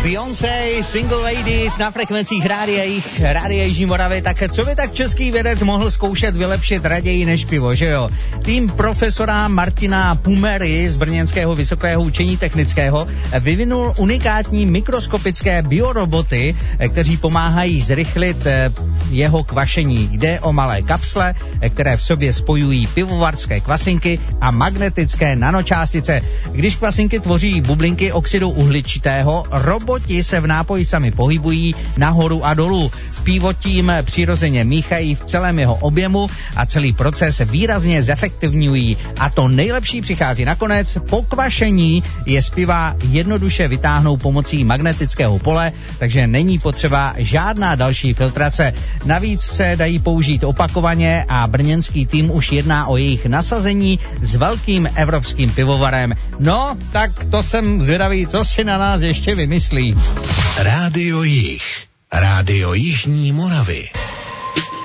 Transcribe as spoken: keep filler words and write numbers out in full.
Beyoncé, Single Ladies na frekvencích Rádia Jich, Rádia Jižní Moravy. Tak co by tak český vědec mohl zkoušet vylepšit raději než pivo, že jo? Tým profesora Martina Pumery z Brněnského vysokého učení technického vyvinul unikátní mikroskopické bioroboty, kteří pomáhají zrychlit jeho kvašení. Jde o malé kapsle, které v sobě spojují pivovarské kvasinky a magnetické nanočástice. Když kvasinky tvoří bublinky oxidu uhličitého, roboti se v nápoji sami pohybují nahoru a dolů. Pivo tím přirozeně míchají v celém jeho objemu a celý proces výrazně zefektivňují. A to nejlepší přichází nakonec. Po kvašení je z piva jednoduše vytáhnou pomocí magnetického pole, takže není potřeba žádná další filtrace. Navíc se dají použít opakovaně a brněnský tým už jedná o jejich nasazení s velkým evropským pivovarem. No, tak to jsem zvědavý, co si na nás ještě vymyslí. Rádio Jich, Rádio Jižní Moravy.